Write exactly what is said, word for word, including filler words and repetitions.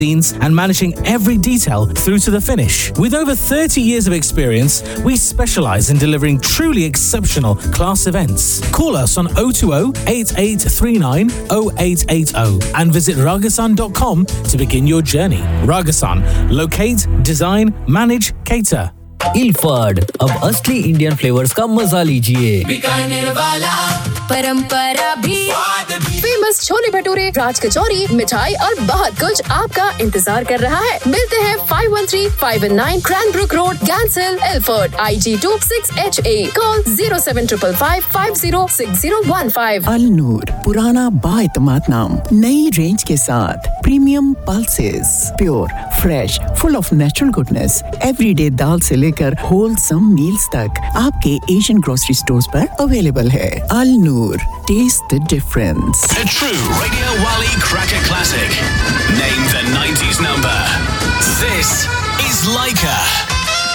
and managing every detail through to the finish. With over thirty years of experience, we specialize in delivering truly exceptional class events. Call us on oh two oh, eight eight three nine, oh eight eight oh and visit ragasan dot com to begin your journey. Ragasan, locate, design, manage, cater. इल्फाड, अब असली Indian flavours का मजा लीजिए। बीकानेर वाला परंपरा भी, famous chole bhature, राज कचौरी, मिठाई और बहुत कुछ आपका इंतजार कर रहा है। मिलते हैं five one three five one nine क्रैनब्रुक road, गांसिल, एल्फोर्ड, I ji to six H A. Call zero seven triple five five zero six zero one five. अल नूर, पुराना बाएतमाद नाम, नई रेंज के साथ premium pulses, pure, fresh, full of natural goodness, everyday दाल से लेकर wholesome meals तक आपके Asian grocery stores पर अवेलेबल है। अल नूर, test the difference. A true Radio Wali cracker classic. Name the nineties number. This is Laika.